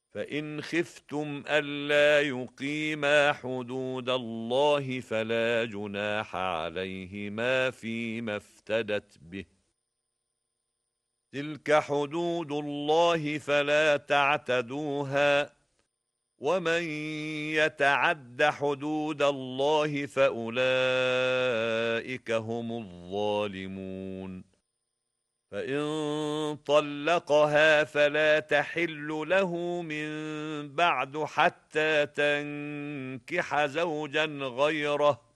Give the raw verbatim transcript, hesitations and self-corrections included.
فإن خفتم ألا يقيما حدود الله فلا جناح عليهما فيما افتدت به. تلك حدود الله فلا تعتدوها، ومن يتعد حدود الله فأولئك هم الظالمون. فإن طلقها فلا تحل له من بعد حتى تنكح زوجا غيره،